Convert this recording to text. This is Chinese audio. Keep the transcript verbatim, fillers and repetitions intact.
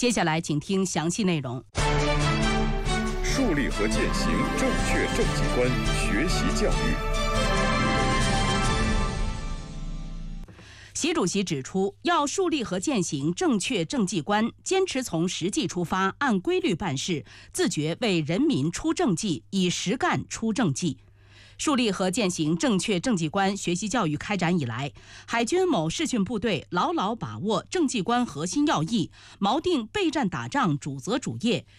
接下来请听详细内容。 树立和践行正确政绩观，学习教育。 习主席指出，要树立和践行正确政绩观，坚持从实际出发，按规律办事，自觉为人民出政绩，以实干出政绩。树立和践行正确政绩观学习教育开展以来，海军某视训部队牢牢把握政绩观核心要义，锚定备战打仗主责主业，